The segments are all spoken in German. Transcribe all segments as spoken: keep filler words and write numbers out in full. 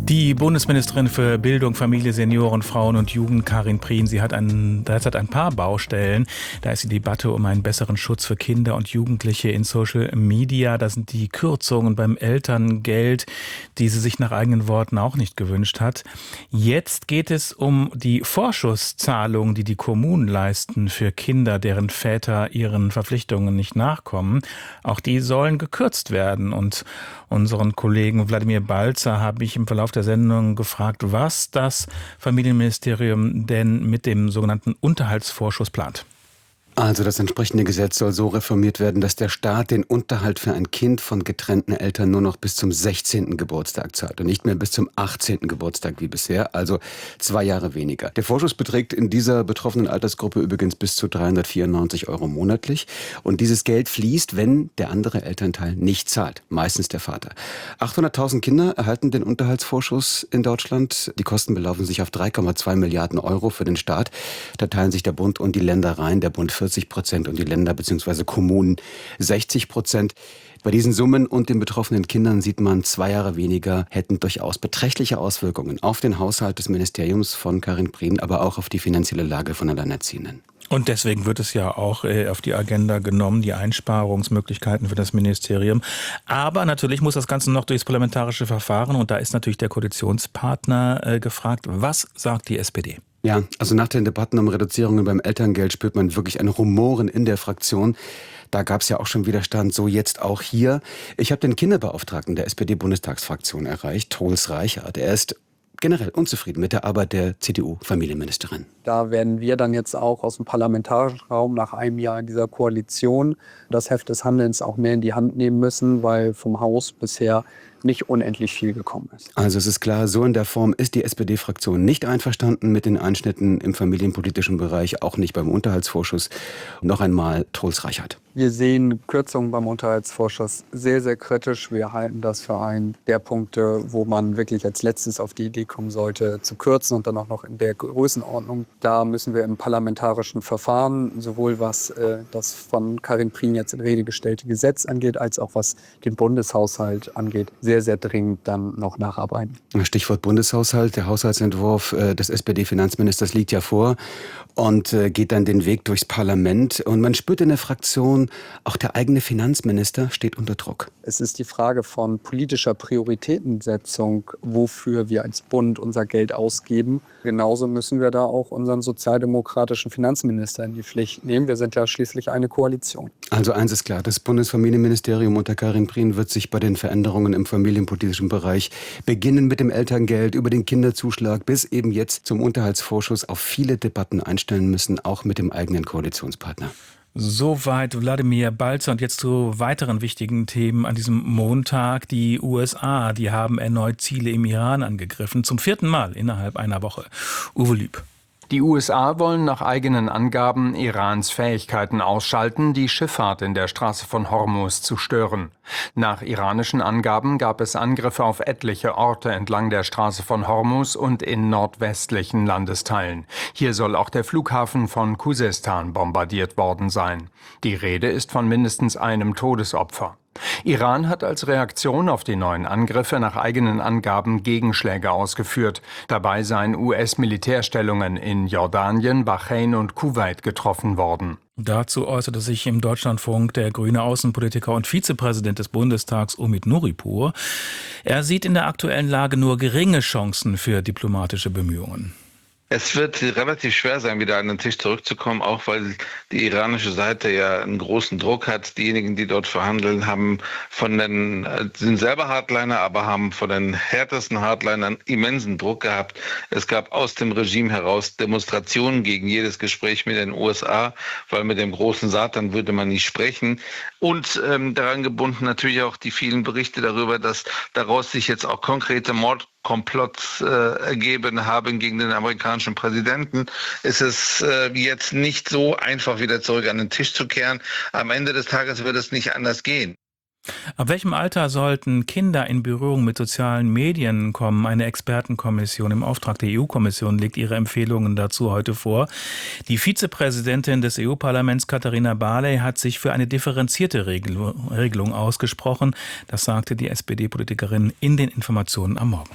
Die Bundesministerin für Bildung, Familie, Senioren, Frauen und Jugend, Karin Prien, sie hat ein, derzeit ein paar Baustellen. Da ist die Debatte um einen besseren Schutz für Kinder und Jugendliche in Social Media. Da sind die Kürzungen beim Elterngeld, die sie sich nach eigenen Worten auch nicht gewünscht hat. Jetzt geht es um die Vorschusszahlungen, die die Kommunen leisten für Kinder, deren Väter ihren Verpflichtungen nicht nachkommen. Auch die sollen gekürzt werden. Und unseren Kollegen Wladimir Balzer habe ich im Verlauf der Sendung gefragt, was das Familienministerium denn mit dem sogenannten Unterhaltsvorschuss plant. Also das entsprechende Gesetz soll so reformiert werden, dass der Staat den Unterhalt für ein Kind von getrennten Eltern nur noch bis zum sechzehnten Geburtstag zahlt und nicht mehr bis zum achtzehnten Geburtstag wie bisher, also zwei Jahre weniger. Der Vorschuss beträgt in dieser betroffenen Altersgruppe übrigens bis zu dreihundertvierundneunzig Euro monatlich und dieses Geld fließt, wenn der andere Elternteil nicht zahlt, meistens der Vater. achthunderttausend Kinder erhalten den Unterhaltsvorschuss in Deutschland. Die Kosten belaufen sich auf drei Komma zwei Milliarden Euro für den Staat. Da teilen sich der Bund und die Länder rein, der Bund vierzig Prozent und die Länder bzw. Kommunen sechzig Prozent. Bei diesen Summen und den betroffenen Kindern sieht man, zwei Jahre weniger hätten durchaus beträchtliche Auswirkungen auf den Haushalt des Ministeriums von Karin Prien, aber auch auf die finanzielle Lage von Alleinerziehenden. Und deswegen wird es ja auch äh, auf die Agenda genommen, die Einsparungsmöglichkeiten für das Ministerium. Aber natürlich muss das Ganze noch durchs parlamentarische Verfahren und da ist natürlich der Koalitionspartner äh, gefragt. Was sagt die S P D? Ja, also nach den Debatten um Reduzierungen beim Elterngeld spürt man wirklich ein Rumoren in der Fraktion. Da gab es ja auch schon Widerstand, so jetzt auch hier. Ich habe den Kinderbeauftragten der S P D-Bundestagsfraktion erreicht, Troels Reichert. Er ist generell unzufrieden mit der Arbeit der C D U-Familienministerin. Da werden wir dann jetzt auch aus dem parlamentarischen Raum nach einem Jahr in dieser Koalition das Heft des Handelns auch mehr in die Hand nehmen müssen, weil vom Haus bisher nicht unendlich viel gekommen ist. Also es ist klar, so in der Form ist die S P D-Fraktion nicht einverstanden mit den Einschnitten im familienpolitischen Bereich, auch nicht beim Unterhaltsvorschuss. Noch einmal Troels Reichert. Wir sehen Kürzungen beim Unterhaltsvorschuss sehr, sehr kritisch. Wir halten das für einen der Punkte, wo man wirklich als letztes auf die Idee kommen sollte, zu kürzen und dann auch noch in der Größenordnung. Da müssen wir im parlamentarischen Verfahren, sowohl was äh, das von Karin Prien jetzt in Rede gestellte Gesetz angeht, als auch was den Bundeshaushalt angeht, sehr, sehr dringend dann noch nacharbeiten. Stichwort Bundeshaushalt. Der Haushaltsentwurf äh, des S P D-Finanzministers liegt ja vor und äh, geht dann den Weg durchs Parlament. Und man spürt in der Fraktion, auch der eigene Finanzminister steht unter Druck. Es ist die Frage von politischer Prioritätensetzung, wofür wir als Bund unser Geld ausgeben. Genauso müssen wir da auch unseren sozialdemokratischen Finanzminister in die Pflicht nehmen. Wir sind ja schließlich eine Koalition. Also eins ist klar, das Bundesfamilienministerium unter Karin Prien wird sich bei den Veränderungen im familienpolitischen Bereich beginnen mit dem Elterngeld, über den Kinderzuschlag bis eben jetzt zum Unterhaltsvorschuss auf viele Debatten einstellen müssen, auch mit dem eigenen Koalitionspartner. Soweit Wladimir Balzer und jetzt zu weiteren wichtigen Themen an diesem Montag. Die U S A, die haben erneut Ziele im Iran angegriffen, zum vierten Mal innerhalb einer Woche. Uwe Lüb. Die U S A wollen nach eigenen Angaben Irans Fähigkeiten ausschalten, die Schifffahrt in der Straße von Hormuz zu stören. Nach iranischen Angaben gab es Angriffe auf etliche Orte entlang der Straße von Hormuz und in nordwestlichen Landesteilen. Hier soll auch der Flughafen von Khuzestan bombardiert worden sein. Die Rede ist von mindestens einem Todesopfer. Iran hat als Reaktion auf die neuen Angriffe nach eigenen Angaben Gegenschläge ausgeführt. Dabei seien U S-Militärstellungen in Jordanien, Bahrain und Kuwait getroffen worden. Dazu äußerte sich im Deutschlandfunk der grüne Außenpolitiker und Vizepräsident des Bundestags Omid Nuripur. Er sieht in der aktuellen Lage nur geringe Chancen für diplomatische Bemühungen. Es wird relativ schwer sein, wieder an den Tisch zurückzukommen, auch weil die iranische Seite ja einen großen Druck hat. Diejenigen, die dort verhandeln, haben von den, sind selber Hardliner, aber haben von den härtesten Hardlinern immensen Druck gehabt. Es gab aus dem Regime heraus Demonstrationen gegen jedes Gespräch mit den U S A, weil mit dem großen Satan würde man nicht sprechen. Und ähm, daran gebunden natürlich auch die vielen Berichte darüber, dass daraus sich jetzt auch konkrete Mord Komplott äh, ergeben haben gegen den amerikanischen Präsidenten, ist es äh, jetzt nicht so einfach, wieder zurück an den Tisch zu kehren. Am Ende des Tages wird es nicht anders gehen. Ab welchem Alter sollten Kinder in Berührung mit sozialen Medien kommen? Eine Expertenkommission im Auftrag der E U-Kommission legt ihre Empfehlungen dazu heute vor. Die Vizepräsidentin des E U-Parlaments Katharina Barley hat sich für eine differenzierte Regelung ausgesprochen. Das sagte die S P D-Politikerin in den Informationen am Morgen.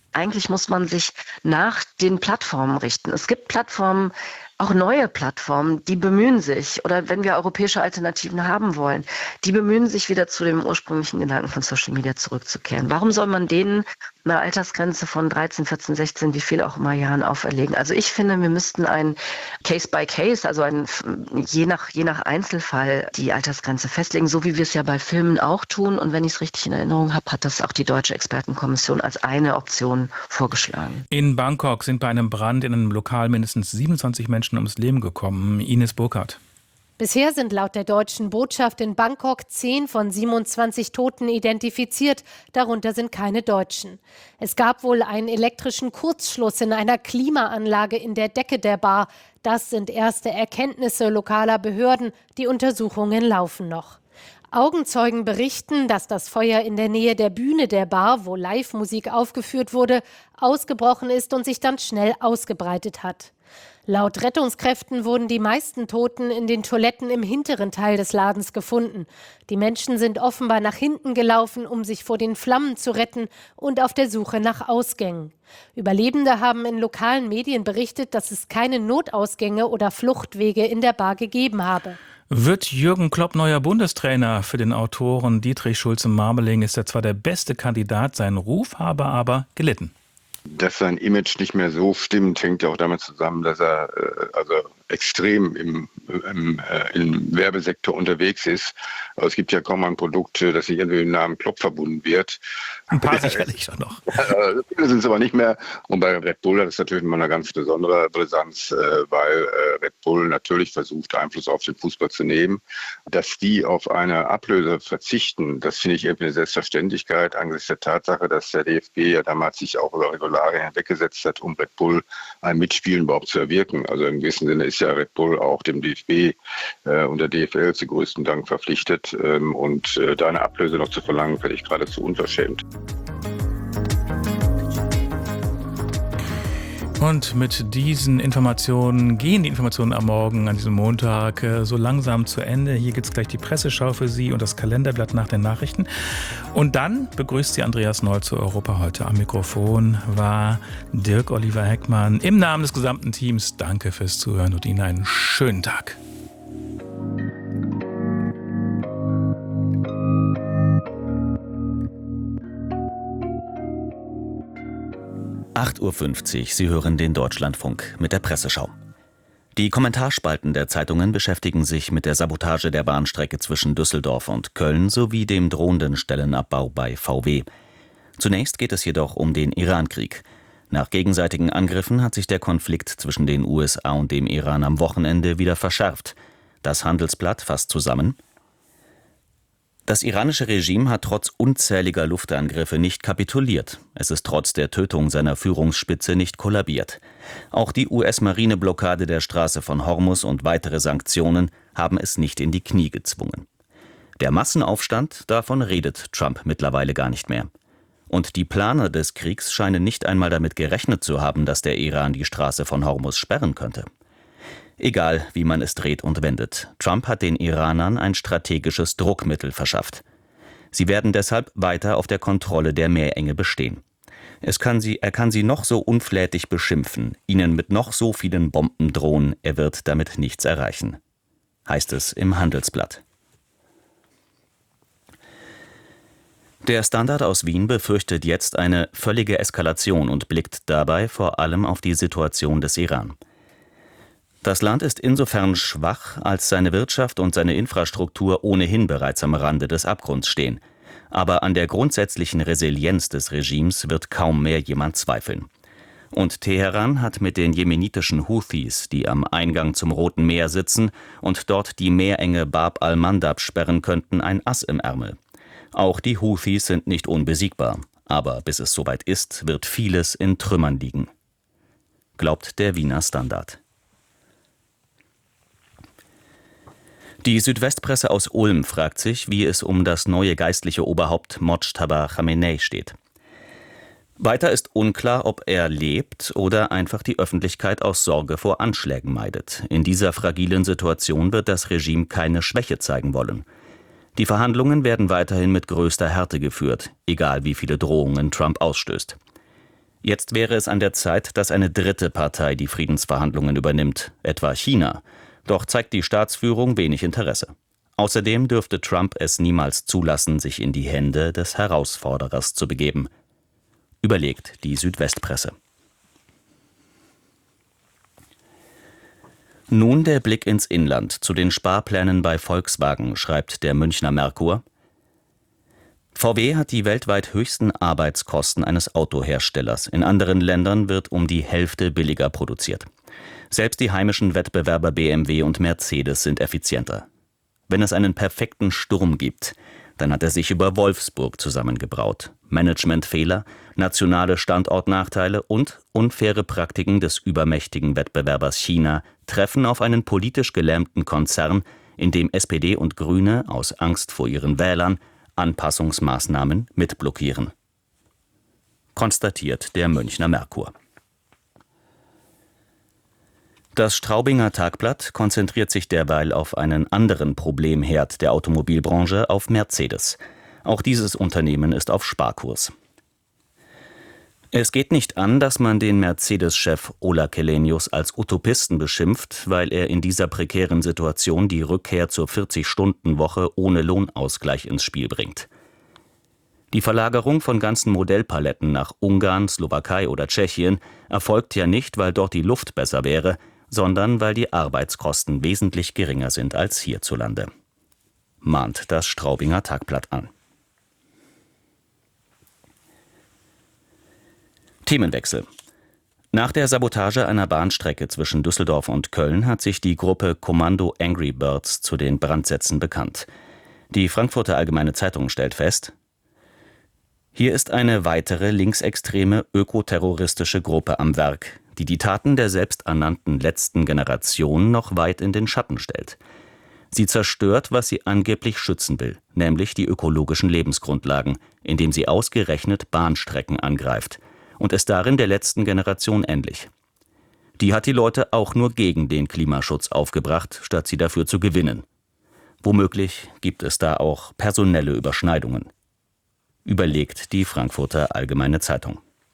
Eigentlich muss man sich nach den Plattformen richten. Es gibt Plattformen, auch neue Plattformen, die bemühen sich, oder wenn wir europäische Alternativen haben wollen, die bemühen sich wieder zu dem ursprünglichen Gedanken von Social Media zurückzukehren. Warum soll man denen eine Altersgrenze von dreizehn, vierzehn, sechzehn, wie viel auch immer Jahren auferlegen? Also ich finde, wir müssten ein Case by Case, also ein, je nach, je nach Einzelfall die Altersgrenze festlegen, so wie wir es ja bei Filmen auch tun. Und wenn ich es richtig in Erinnerung habe, hat das auch die Deutsche Expertenkommission als eine Option vorgeschlagen. In Bangkok sind bei einem Brand in einem Lokal mindestens siebenundzwanzig Menschen ums Leben gekommen. Ines Burkhardt. Bisher sind laut der deutschen Botschaft in Bangkok zehn von siebenundzwanzig Toten identifiziert. Darunter sind keine Deutschen. Es gab wohl einen elektrischen Kurzschluss in einer Klimaanlage in der Decke der Bar. Das sind erste Erkenntnisse lokaler Behörden. Die Untersuchungen laufen noch. Augenzeugen berichten, dass das Feuer in der Nähe der Bühne der Bar, wo Live-Musik aufgeführt wurde, ausgebrochen ist und sich dann schnell ausgebreitet hat. Laut Rettungskräften wurden die meisten Toten in den Toiletten im hinteren Teil des Ladens gefunden. Die Menschen sind offenbar nach hinten gelaufen, um sich vor den Flammen zu retten und auf der Suche nach Ausgängen. Überlebende haben in lokalen Medien berichtet, dass es keine Notausgänge oder Fluchtwege in der Bar gegeben habe. Wird Jürgen Klopp neuer Bundestrainer? Für den Autoren Dietrich Schulze-Marmeling ist er zwar der beste Kandidat, sein Ruf habe aber gelitten. Dass sein Image nicht mehr so stimmt, hängt ja auch damit zusammen, dass er äh, also extrem im, im, äh, im Werbesektor unterwegs ist. Aber es gibt ja kaum ein Produkt, das nicht irgendwie mit dem Namen Klopp verbunden wird. Ein paar sicherlich schon noch. Viele sind es aber nicht mehr. Und bei Red Bull hat es natürlich immer eine ganz besondere Brisanz, äh, weil äh, Red Bull natürlich versucht, Einfluss auf den Fußball zu nehmen. Dass die auf eine Ablöse verzichten, das finde ich irgendwie eine Selbstverständlichkeit angesichts der Tatsache, dass der D F B ja damals sich auch über Regularien hinweggesetzt hat, um Red Bull ein Mitspielen überhaupt zu erwirken. Also im gewissen Sinne ist ja Red Bull auch dem D F B äh, und der D F L zu größten Dank verpflichtet. Ähm, und äh, da eine Ablöse noch zu verlangen, finde ich geradezu unverschämt. Und mit diesen Informationen gehen die Informationen am Morgen an diesem Montag so langsam zu Ende. Hier gibt es gleich die Presseschau für Sie und das Kalenderblatt nach den Nachrichten. Und dann begrüßt Sie Andreas Noll zu Europa heute. Am Mikrofon war Dirk Oliver Heckmann. Im Namen des gesamten Teams danke fürs Zuhören und Ihnen einen schönen Tag. acht Uhr fünfzig, Sie hören den Deutschlandfunk mit der Presseschau. Die Kommentarspalten der Zeitungen beschäftigen sich mit der Sabotage der Bahnstrecke zwischen Düsseldorf und Köln sowie dem drohenden Stellenabbau bei V W. Zunächst geht es jedoch um den Irankrieg. Nach gegenseitigen Angriffen hat sich der Konflikt zwischen den U S A und dem Iran am Wochenende wieder verschärft. Das Handelsblatt fasst zusammen: Das iranische Regime hat trotz unzähliger Luftangriffe nicht kapituliert. Es ist trotz der Tötung seiner Führungsspitze nicht kollabiert. Auch die U S-Marineblockade der Straße von Hormuz und weitere Sanktionen haben es nicht in die Knie gezwungen. Der Massenaufstand, davon redet Trump mittlerweile gar nicht mehr. Und die Planer des Kriegs scheinen nicht einmal damit gerechnet zu haben, dass der Iran die Straße von Hormuz sperren könnte. Egal, wie man es dreht und wendet, Trump hat den Iranern ein strategisches Druckmittel verschafft. Sie werden deshalb weiter auf der Kontrolle der Meerenge bestehen. Es kann sie, er kann sie noch so unflätig beschimpfen, ihnen mit noch so vielen Bomben drohen, er wird damit nichts erreichen. Heißt es im Handelsblatt. Der Standard aus Wien befürchtet jetzt eine völlige Eskalation und blickt dabei vor allem auf die Situation des Iran. Das Land ist insofern schwach, als seine Wirtschaft und seine Infrastruktur ohnehin bereits am Rande des Abgrunds stehen. Aber an der grundsätzlichen Resilienz des Regimes wird kaum mehr jemand zweifeln. Und Teheran hat mit den jemenitischen Houthis, die am Eingang zum Roten Meer sitzen und dort die Meerenge Bab al-Mandab sperren könnten, ein Ass im Ärmel. Auch die Houthis sind nicht unbesiegbar. Aber bis es soweit ist, wird vieles in Trümmern liegen. Glaubt der Wiener Standard. Die Südwestpresse aus Ulm fragt sich, wie es um das neue geistliche Oberhaupt Mojtaba Chamenei steht. Weiter ist unklar, ob er lebt oder einfach die Öffentlichkeit aus Sorge vor Anschlägen meidet. In dieser fragilen Situation wird das Regime keine Schwäche zeigen wollen. Die Verhandlungen werden weiterhin mit größter Härte geführt, egal wie viele Drohungen Trump ausstößt. Jetzt wäre es an der Zeit, dass eine dritte Partei die Friedensverhandlungen übernimmt, etwa China. Doch zeigt die Staatsführung wenig Interesse. Außerdem dürfte Trump es niemals zulassen, sich in die Hände des Herausforderers zu begeben. Überlegt die Südwestpresse. Nun der Blick ins Inland zu den Sparplänen bei Volkswagen, schreibt der Münchner Merkur. V W hat die weltweit höchsten Arbeitskosten eines Autoherstellers. In anderen Ländern wird um die Hälfte billiger produziert. Selbst die heimischen Wettbewerber B M W und Mercedes sind effizienter. Wenn es einen perfekten Sturm gibt, dann hat er sich über Wolfsburg zusammengebraut. Managementfehler, nationale Standortnachteile und unfaire Praktiken des übermächtigen Wettbewerbers China treffen auf einen politisch gelähmten Konzern, in dem S P D und Grüne aus Angst vor ihren Wählern Anpassungsmaßnahmen mitblockieren. Konstatiert der Münchner Merkur. Das Straubinger Tagblatt konzentriert sich derweil auf einen anderen Problemherd der Automobilbranche, auf Mercedes. Auch dieses Unternehmen ist auf Sparkurs. Es geht nicht an, dass man den Mercedes-Chef Ola Källenius als Utopisten beschimpft, weil er in dieser prekären Situation die Rückkehr zur vierzig-Stunden-Woche ohne Lohnausgleich ins Spiel bringt. Die Verlagerung von ganzen Modellpaletten nach Ungarn, Slowakei oder Tschechien erfolgt ja nicht, weil dort die Luft besser wäre, sondern weil die Arbeitskosten wesentlich geringer sind als hierzulande. Mahnt das Straubinger Tagblatt an. Themenwechsel. Nach der Sabotage einer Bahnstrecke zwischen Düsseldorf und Köln hat sich die Gruppe Kommando Angry Birds zu den Brandsätzen bekannt. Die Frankfurter Allgemeine Zeitung stellt fest: Hier ist eine weitere linksextreme ökoterroristische Gruppe am Werk, die die Taten der selbsternannten letzten Generation noch weit in den Schatten stellt. Sie zerstört, was sie angeblich schützen will, nämlich die ökologischen Lebensgrundlagen, indem sie ausgerechnet Bahnstrecken angreift und ist darin der letzten Generation ähnlich. Die hat die Leute auch nur gegen den Klimaschutz aufgebracht, statt sie dafür zu gewinnen. Womöglich gibt es da auch personelle Überschneidungen. Überlegt die Frankfurter Allgemeine Zeitung.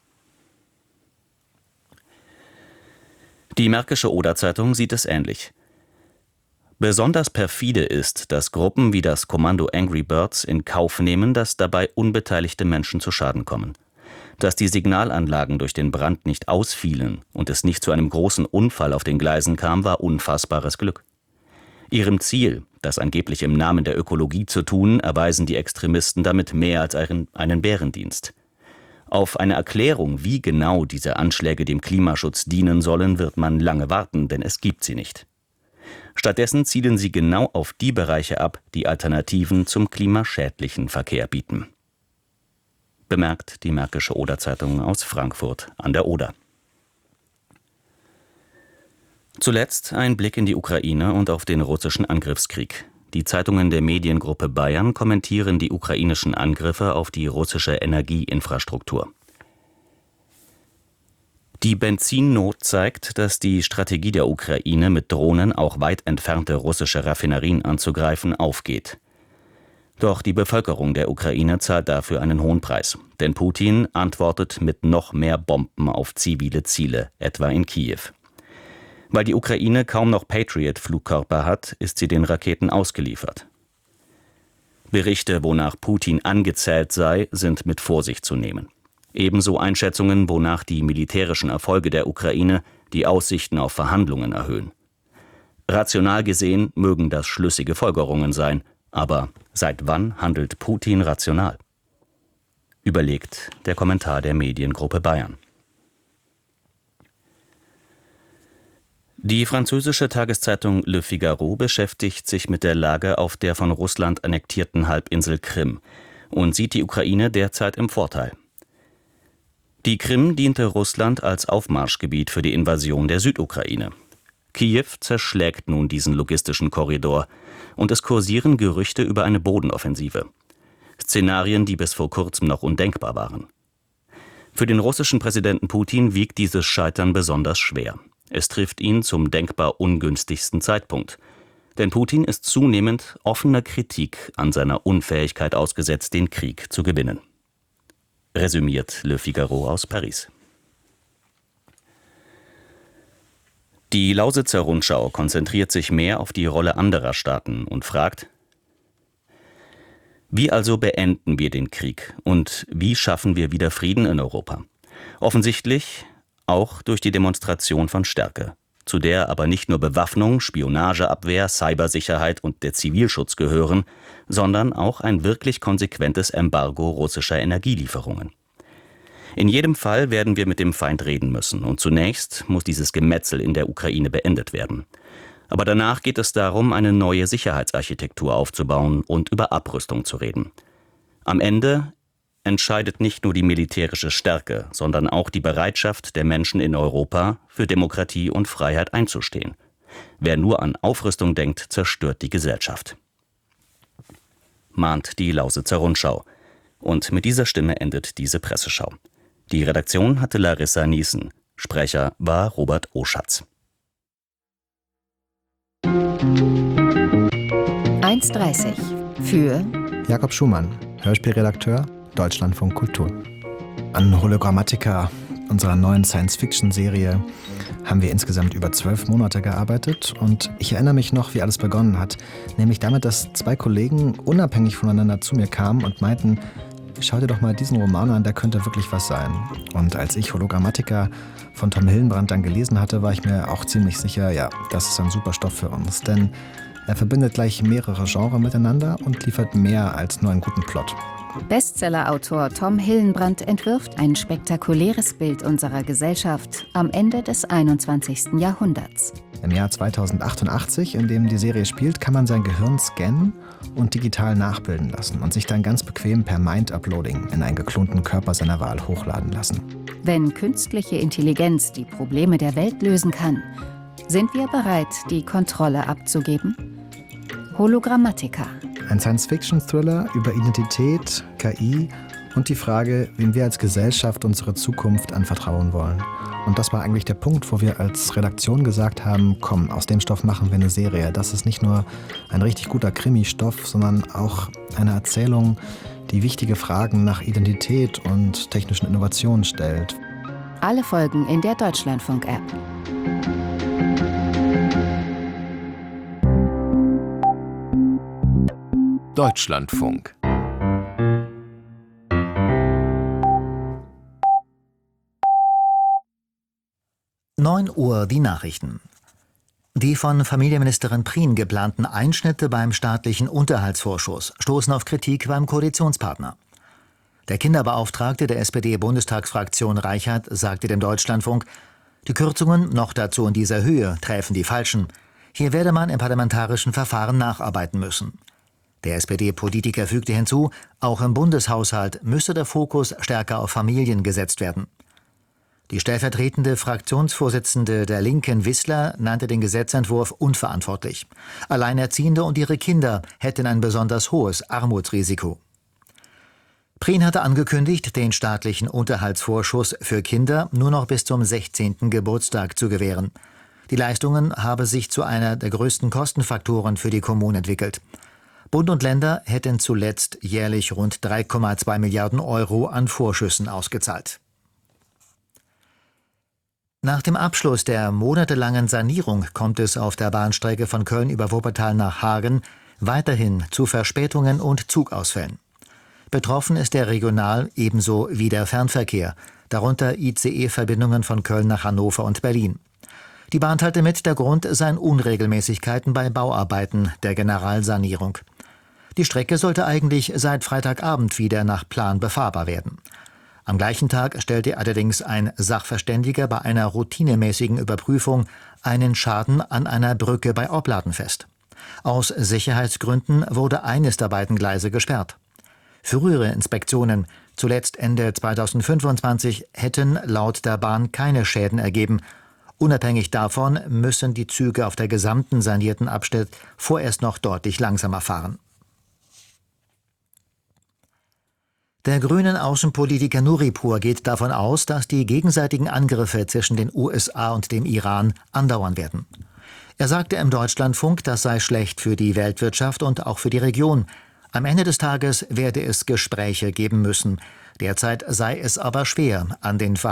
Die Märkische Oder-Zeitung sieht es ähnlich. Besonders perfide ist, dass Gruppen wie das Kommando Angry Birds in Kauf nehmen, dass dabei unbeteiligte Menschen zu Schaden kommen. Dass die Signalanlagen durch den Brand nicht ausfielen und es nicht zu einem großen Unfall auf den Gleisen kam, war unfassbares Glück. Ihrem Ziel, das angeblich im Namen der Ökologie zu tun, erweisen die Extremisten damit mehr als einen, einen Bärendienst. Auf eine Erklärung, wie genau diese Anschläge dem Klimaschutz dienen sollen, wird man lange warten, denn es gibt sie nicht. Stattdessen zielen sie genau auf die Bereiche ab, die Alternativen zum klimaschädlichen Verkehr bieten. Bemerkt die Märkische Oder-Zeitung aus Frankfurt an der Oder. Zuletzt ein Blick in die Ukraine und auf den russischen Angriffskrieg. Die Zeitungen der Mediengruppe Bayern kommentieren die ukrainischen Angriffe auf die russische Energieinfrastruktur. Die Benzinnot zeigt, dass die Strategie der Ukraine, mit Drohnen auch weit entfernte russische Raffinerien anzugreifen, aufgeht. Doch die Bevölkerung der Ukraine zahlt dafür einen hohen Preis. Denn Putin antwortet mit noch mehr Bomben auf zivile Ziele, etwa in Kiew. Weil die Ukraine kaum noch Patriot-Flugkörper hat, ist sie den Raketen ausgeliefert. Berichte, wonach Putin angezählt sei, sind mit Vorsicht zu nehmen. Ebenso Einschätzungen, wonach die militärischen Erfolge der Ukraine die Aussichten auf Verhandlungen erhöhen. Rational gesehen mögen das schlüssige Folgerungen sein, aber seit wann handelt Putin rational? Überlegt der Kommentar der Mediengruppe Bayern. Die französische Tageszeitung Le Figaro beschäftigt sich mit der Lage auf der von Russland annektierten Halbinsel Krim und sieht die Ukraine derzeit im Vorteil. Die Krim diente Russland als Aufmarschgebiet für die Invasion der Südukraine. Kiew zerschlägt nun diesen logistischen Korridor und es kursieren Gerüchte über eine Bodenoffensive. Szenarien, die bis vor kurzem noch undenkbar waren. Für den russischen Präsidenten Putin wiegt dieses Scheitern besonders schwer. Es trifft ihn zum denkbar ungünstigsten Zeitpunkt. Denn Putin ist zunehmend offener Kritik an seiner Unfähigkeit ausgesetzt, den Krieg zu gewinnen. Resümiert Le Figaro aus Paris. Die Lausitzer Rundschau konzentriert sich mehr auf die Rolle anderer Staaten und fragt: Wie also beenden wir den Krieg und wie schaffen wir wieder Frieden in Europa? Offensichtlich auch durch die Demonstration von Stärke, zu der aber nicht nur Bewaffnung, Spionageabwehr, Cybersicherheit und der Zivilschutz gehören, sondern auch ein wirklich konsequentes Embargo russischer Energielieferungen. In jedem Fall werden wir mit dem Feind reden müssen und zunächst muss dieses Gemetzel in der Ukraine beendet werden. Aber danach geht es darum, eine neue Sicherheitsarchitektur aufzubauen und über Abrüstung zu reden. Am Ende entscheidet nicht nur die militärische Stärke, sondern auch die Bereitschaft der Menschen in Europa, für Demokratie und Freiheit einzustehen. Wer nur an Aufrüstung denkt, zerstört die Gesellschaft. Mahnt die Lausitzer Rundschau. Und mit dieser Stimme endet diese Presseschau. Die Redaktion hatte Larissa Niesen. Sprecher war Robert Oschatz. eins dreißig für Jakob Schumann, Hörspielredakteur, Deutschlandfunk Kultur. An Hologrammatica, unserer neuen Science-Fiction-Serie, haben wir insgesamt über zwölf Monate gearbeitet und ich erinnere mich noch, wie alles begonnen hat. Nämlich damit, dass zwei Kollegen unabhängig voneinander zu mir kamen und meinten: Schau dir doch mal diesen Roman an, der könnte wirklich was sein. Und als ich Hologrammatica von Tom Hillenbrand dann gelesen hatte, war ich mir auch ziemlich sicher, ja, das ist ein super Stoff für uns. Denn er verbindet gleich mehrere Genres miteinander und liefert mehr als nur einen guten Plot. Bestsellerautor Tom Hillenbrand entwirft ein spektakuläres Bild unserer Gesellschaft am Ende des einundzwanzigsten Jahrhunderts. Im Jahr zweitausendachtundachtzig, in dem die Serie spielt, kann man sein Gehirn scannen und digital nachbilden lassen und sich dann ganz bequem per Mind-Uploading in einen geklonten Körper seiner Wahl hochladen lassen. Wenn künstliche Intelligenz die Probleme der Welt lösen kann, sind wir bereit, die Kontrolle abzugeben? Hologrammatica. Ein Science-Fiction-Thriller über Identität, K I und die Frage, wem wir als Gesellschaft unsere Zukunft anvertrauen wollen. Und das war eigentlich der Punkt, wo wir als Redaktion gesagt haben, komm, aus dem Stoff machen wir eine Serie. Das ist nicht nur ein richtig guter Krimi-Stoff, sondern auch eine Erzählung, die wichtige Fragen nach Identität und technischen Innovationen stellt. Alle Folgen in der Deutschlandfunk-App. Deutschlandfunk. neun Uhr die Nachrichten. Die von Familienministerin Prien geplanten Einschnitte beim staatlichen Unterhaltsvorschuss stoßen auf Kritik beim Koalitionspartner. Der Kinderbeauftragte der S P D-Bundestagsfraktion Reichert sagte dem Deutschlandfunk, die Kürzungen, noch dazu in dieser Höhe, träfen die Falschen. Hier werde man im parlamentarischen Verfahren nacharbeiten müssen. Der S P D-Politiker fügte hinzu, auch im Bundeshaushalt müsse der Fokus stärker auf Familien gesetzt werden. Die stellvertretende Fraktionsvorsitzende der Linken, Wissler, nannte den Gesetzentwurf unverantwortlich. Alleinerziehende und ihre Kinder hätten ein besonders hohes Armutsrisiko. Prien hatte angekündigt, den staatlichen Unterhaltsvorschuss für Kinder nur noch bis zum sechzehnten Geburtstag zu gewähren. Die Leistungen habe sich zu einer der größten Kostenfaktoren für die Kommunen entwickelt. Bund und Länder hätten zuletzt jährlich rund drei Komma zwei Milliarden Euro an Vorschüssen ausgezahlt. Nach dem Abschluss der monatelangen Sanierung kommt es auf der Bahnstrecke von Köln über Wuppertal nach Hagen weiterhin zu Verspätungen und Zugausfällen. Betroffen ist der Regional- ebenso wie der Fernverkehr, darunter I C E-Verbindungen von Köln nach Hannover und Berlin. Die Bahn teilte mit, der Grund seien Unregelmäßigkeiten bei Bauarbeiten der Generalsanierung. Die Strecke sollte eigentlich seit Freitagabend wieder nach Plan befahrbar werden. Am gleichen Tag stellte allerdings ein Sachverständiger bei einer routinemäßigen Überprüfung einen Schaden an einer Brücke bei Opladen fest. Aus Sicherheitsgründen wurde eines der beiden Gleise gesperrt. Frühere Inspektionen, zuletzt Ende zweitausendfünfundzwanzig, hätten laut der Bahn keine Schäden ergeben. Unabhängig davon müssen die Züge auf der gesamten sanierten Abschnitt vorerst noch deutlich langsamer fahren. Der grünen Außenpolitiker Nuripur geht davon aus, dass die gegenseitigen Angriffe zwischen den U S A und dem Iran andauern werden. Er sagte im Deutschlandfunk, das sei schlecht für die Weltwirtschaft und auch für die Region. Am Ende des Tages werde es Gespräche geben müssen. Derzeit sei es aber schwer, an den Verhandlungen